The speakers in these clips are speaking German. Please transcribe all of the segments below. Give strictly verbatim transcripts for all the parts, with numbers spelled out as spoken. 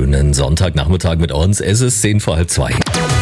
schönen Sonntagnachmittag mit uns. Es ist zehn vor halb zwei.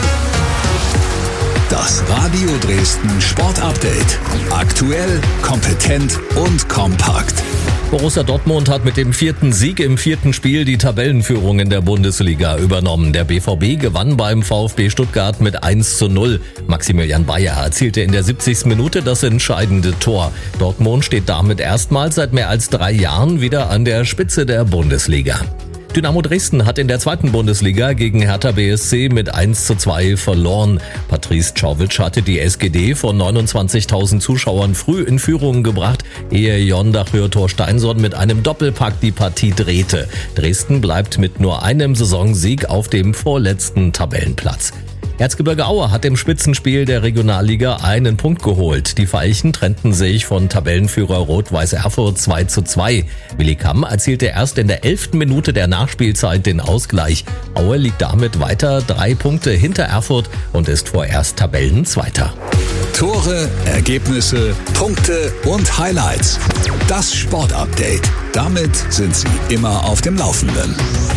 Das Radio Dresden Sport Update. Aktuell, kompetent und kompakt. Borussia Dortmund hat mit dem vierten Sieg im vierten Spiel die Tabellenführung in der Bundesliga übernommen. Der B V B gewann beim VfB Stuttgart mit eins zu null. Maximilian Bayer erzielte in der siebzigsten Minute das entscheidende Tor. Dortmund steht damit erstmals seit mehr als drei Jahren wieder an der Spitze der Bundesliga. Dynamo Dresden hat in der zweiten Bundesliga gegen Hertha B S C mit eins zu zwei verloren. Patrice Czovic hatte die S G D von neunundzwanzigtausend Zuschauern früh in Führung gebracht, ehe Jon Dachür Steinson mit einem Doppelpack die Partie drehte. Dresden bleibt mit nur einem Saisonsieg auf dem vorletzten Tabellenplatz. Erzgebirge Aue hat im Spitzenspiel der Regionalliga einen Punkt geholt. Die Veilchen trennten sich von Tabellenführer Rot-Weiß Erfurt zwei zu zwei. Willi Kamm erzielte erst in der elften Minute der Nachspielzeit den Ausgleich. Aue liegt damit weiter drei Punkte hinter Erfurt und ist vorerst Tabellenzweiter. Tore, Ergebnisse, Punkte und Highlights. Das Sportupdate. Damit sind Sie immer auf dem Laufenden.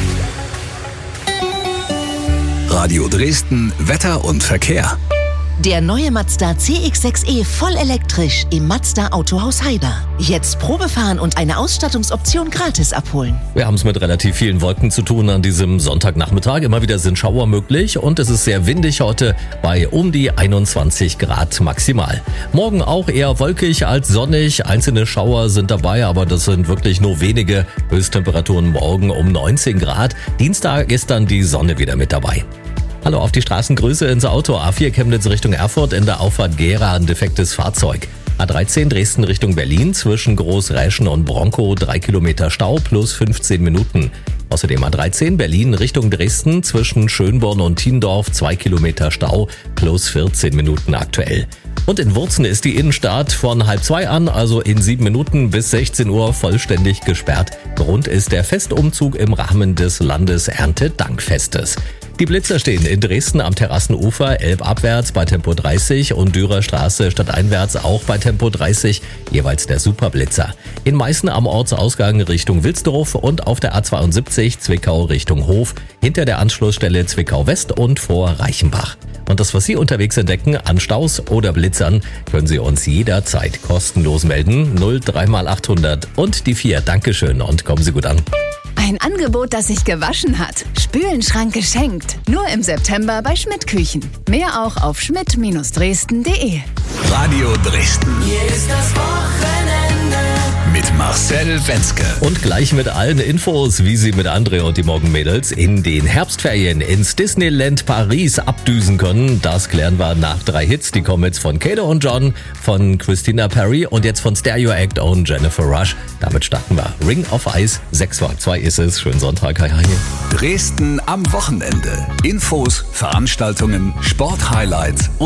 Radio Dresden, Wetter und Verkehr. Der neue Mazda C X sechs E voll elektrisch im Mazda Autohaus Heiber. Jetzt Probefahren und eine Ausstattungsoption gratis abholen. Wir haben es mit relativ vielen Wolken zu tun an diesem Sonntagnachmittag. Immer wieder sind Schauer möglich und es ist sehr windig heute bei um die einundzwanzig Grad maximal. Morgen auch eher wolkig als sonnig. Einzelne Schauer sind dabei, aber das sind wirklich nur wenige. Höchsttemperaturen morgen um neunzehn Grad. Dienstag ist dann die Sonne wieder mit dabei. Hallo, auf die Straßengrüße ins Auto. A vier Chemnitz Richtung Erfurt, in der Auffahrt Gera ein defektes Fahrzeug. A dreizehn Dresden Richtung Berlin, zwischen Großräschen und Bronkow drei Kilometer Stau plus fünfzehn Minuten. Außerdem A dreizehn Berlin Richtung Dresden, zwischen Schönborn und Thiendorf zwei Kilometer Stau plus vierzehn Minuten aktuell. Und in Wurzen ist die Innenstadt von halb zwei an, also in sieben Minuten bis sechzehn Uhr vollständig gesperrt. Grund ist der Festumzug im Rahmen des Landeserntedankfestes. Die Blitzer stehen in Dresden am Terrassenufer, elbabwärts bei Tempo dreißig und Dürerstraße stadteinwärts auch bei Tempo dreißig, jeweils der Superblitzer. In Meißen am Ortsausgang Richtung Wilsdorf und auf der A zweiundsiebzig Zwickau Richtung Hof, hinter der Anschlussstelle Zwickau West und vor Reichenbach. Und das, was Sie unterwegs entdecken an Staus oder Blitzern, können Sie uns jederzeit kostenlos melden. null drei mal achthundert und die vier. Dankeschön und kommen Sie gut an. Ein Angebot, das sich gewaschen hat. Spülenschrank geschenkt. Nur im September bei Schmidt Küchen. Mehr auch auf schmidt Dresden punkt de. Radio Dresden. Hier ist das Wochenende. Mit Marcel Wenzke. Und gleich mit allen Infos, wie Sie mit André und die Morgenmädels in den Herbstferien ins Disneyland Paris abdüsen können. Das klären wir nach drei Hits. Die kommen jetzt von Kato und John, von Christina Perri und jetzt von Stereo Act und Jennifer Rush. Damit starten wir. Ring of Ice, sechs vor zwei ist es. Schönen Sonntag. Hi, hi. Dresden am Wochenende. Infos, Veranstaltungen, Sporthighlights